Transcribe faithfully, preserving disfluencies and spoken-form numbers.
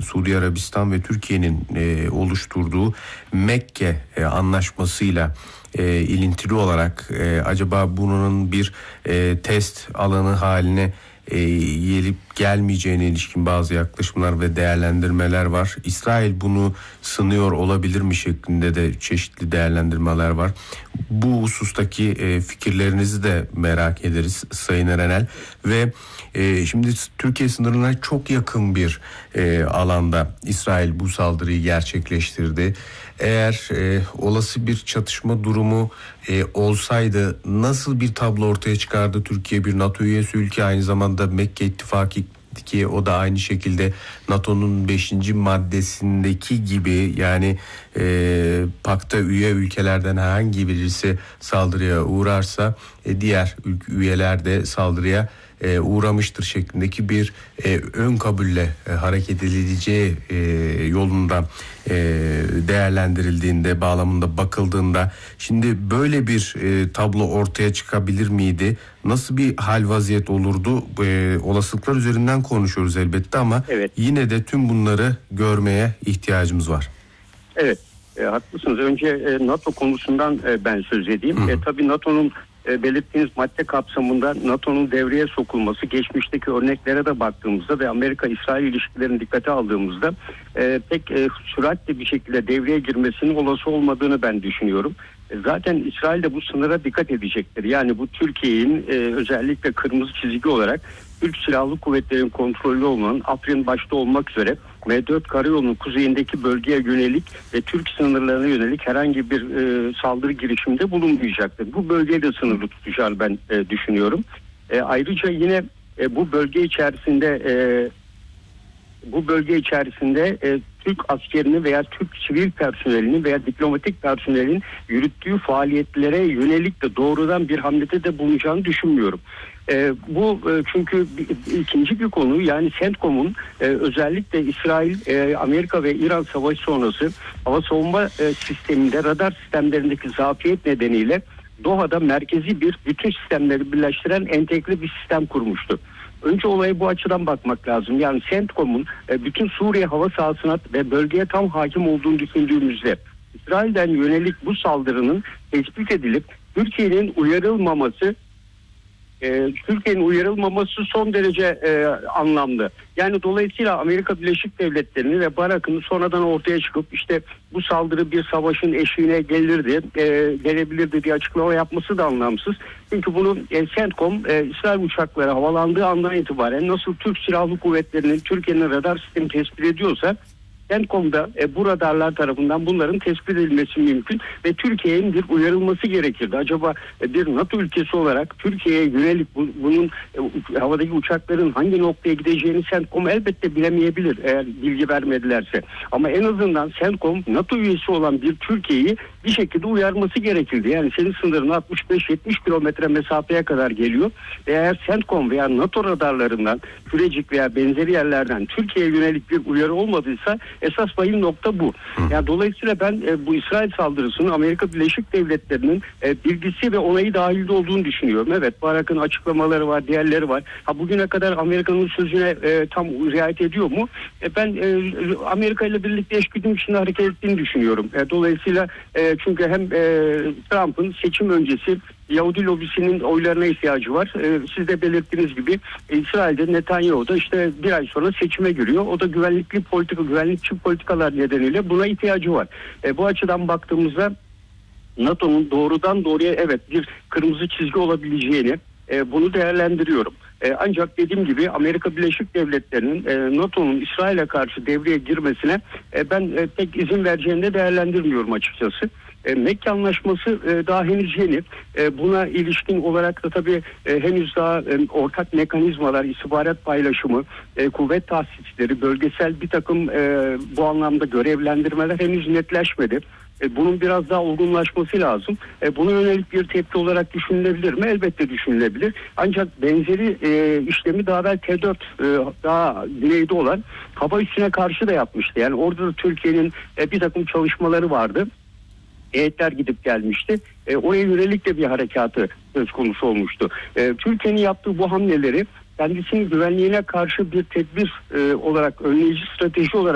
Suudi Arabistan ve Türkiye'nin e, oluşturduğu Mekke e, anlaşmasıyla e, ilintili olarak e, acaba bunun bir e, test alanı haline E, gelip gelmeyeceğine ilişkin bazı yaklaşımlar ve değerlendirmeler var. İsrail bunu sınıyor olabilir mi şeklinde de çeşitli değerlendirmeler var. Bu husustaki e, fikirlerinizi de merak ederiz Sayın Erenel. Ve e, şimdi Türkiye sınırına çok yakın bir e, alanda İsrail bu saldırıyı gerçekleştirdi. Eğer e, olası bir çatışma durumu e, olsaydı nasıl bir tablo ortaya çıkardı? Türkiye bir NATO üyesi ülke, aynı zamanda Mekke İttifakı ki o da aynı şekilde NATO'nun beşinci maddesindeki gibi, yani e, pakta üye ülkelerden herhangi birisi saldırıya uğrarsa e, diğer üyeler de saldırıya e, uğramıştır şeklindeki bir e, ön kabulle e, hareket edileceği e, yolunda e, değerlendirildiğinde, bağlamında bakıldığında şimdi böyle bir e, tablo ortaya çıkabilir miydi? Nasıl bir hal vaziyet olurdu? E, olasılıklar üzerinden konuşuyoruz elbette ama evet, yine de tüm bunları görmeye ihtiyacımız var. Evet, e, haklısınız. Önce e, NATO konusundan e, ben söz edeyim. E, tabii NATO'nun e, belirttiğiniz madde kapsamında NATO'nun devreye sokulması, geçmişteki örneklere de baktığımızda ve Amerika-İsrail ilişkilerini dikkate aldığımızda e, pek e, süratle bir şekilde devreye girmesinin olası olmadığını ben düşünüyorum. E, zaten İsrail de bu sınıra dikkat edecektir. Yani bu Türkiye'nin e, özellikle kırmızı çizgi olarak Türk Silahlı Kuvvetleri'nin kontrolü olan Afrin başta olmak üzere M dört karayolunun kuzeyindeki bölgeye yönelik ve Türk sınırlarına yönelik herhangi bir e, saldırı girişiminde bulunmayacaktır. Bu bölgeyi de sınırlı tutacağını ben e, düşünüyorum. E, ayrıca yine e, bu bölge içerisinde e, bu bölge içerisinde e, Türk askerini veya Türk sivil personelinin veya diplomatik personelin yürüttüğü faaliyetlere yönelik de doğrudan bir hamlede de bulunacağını düşünmüyorum. E, bu e, çünkü bir, ikinci bir konu, yani CENTCOM'un e, özellikle İsrail, e, Amerika ve İran savaşı sonrası hava savunma e, sisteminde, radar sistemlerindeki zafiyet nedeniyle Doha'da merkezi bir bütün sistemleri birleştiren entegre bir sistem kurmuştu. Önce olaya bu açıdan bakmak lazım. Yani CENTCOM'un e, bütün Suriye hava sahasına ve bölgeye tam hakim olduğunu düşündüğümüzde İsrail'den yönelik bu saldırının tespit edilip Türkiye'nin uyarılmaması e, Türkiye'nin uyarılmaması son derece e, anlamlı. Yani dolayısıyla Amerika Birleşik Devletleri'ni ve Barak'ın sonradan ortaya çıkıp işte bu saldırı bir savaşın eşiğine gelirdi, e, gelebilirdi diye açıklama yapması da anlamsız. Çünkü bunu e, CENTCOM e, İsrail uçakları havalandığı andan itibaren nasıl Türk Silahlı Kuvvetleri'nin Türkiye'nin radar sistemi tespit ediyorsa CENTCOM'da e, bu radarlar tarafından bunların tespit edilmesi mümkün ve Türkiye'nin bir uyarılması gerekirdi. Acaba e, bir NATO ülkesi olarak Türkiye'ye yönelik bu, bunun e, havadaki uçakların hangi noktaya gideceğini CENTCOM elbette bilemeyebilir eğer bilgi vermedilerse. Ama en azından CENTCOM NATO üyesi olan bir Türkiye'yi bir şekilde uyarması gerekirdi. Yani senin sınırın altmış beş yetmiş kilometre mesafeye kadar geliyor. Ve eğer CENTCOM veya NATO radarlarından, Kürecik veya benzeri yerlerden Türkiye'ye yönelik bir uyarı olmadıysa esas vahim nokta bu. Yani dolayısıyla ben e, bu İsrail saldırısının Amerika Birleşik Devletleri'nin e, bilgisi ve onayı dahilde olduğunu düşünüyorum. Evet, Barak'ın açıklamaları var, diğerleri var. Ha, bugüne kadar Amerika'nın sözüne e, tam riayet ediyor mu? E, ben e, Amerika ile birlikte eşgüdüm içinde hareket ettiğini düşünüyorum. E, dolayısıyla e, çünkü hem e, Trump'ın seçim öncesi Yahudi lobisinin oylarına ihtiyacı var. Ee, siz de belirttiğiniz gibi İsrail'de Netanyahu da işte bir ay sonra seçime giriyor. O da güvenlikli politika, güvenlikçi politikalar nedeniyle buna ihtiyacı var. Ee, bu açıdan baktığımızda NATO'nun doğrudan doğruya evet bir kırmızı çizgi olabileceğini e, bunu değerlendiriyorum. E, ancak dediğim gibi Amerika Birleşik Devletleri'nin e, NATO'nun İsrail'e karşı devreye girmesine e, ben e, pek izin vereceğini de değerlendirmiyorum açıkçası. E, Mekke Anlaşması e, daha henüz yeni. E, buna ilişkin olarak da tabii e, henüz daha e, ortak mekanizmalar, istihbarat paylaşımı, e, kuvvet tahsisleri, bölgesel bir takım e, bu anlamda görevlendirmeler henüz netleşmedi. E, bunun biraz daha olgunlaşması lazım. E, buna yönelik bir tepki olarak düşünülebilir mi? Elbette düşünülebilir. Ancak benzeri e, işlemi daha evvel T dört e, daha güneyde olan hava üssüne karşı da yapmıştı. Yani orada da Türkiye'nin e, bir takım çalışmaları vardı. Heyetler gidip gelmişti. E, oraya yönelik de bir harekatı söz konusu olmuştu. E, Türkiye'nin yaptığı bu hamleleri kendisinin güvenliğine karşı bir tedbir e, olarak, önleyici strateji olarak